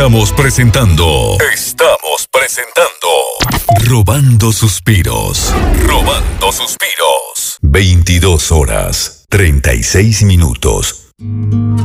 Estamos presentando Robando Suspiros. 22 horas, 36 minutos.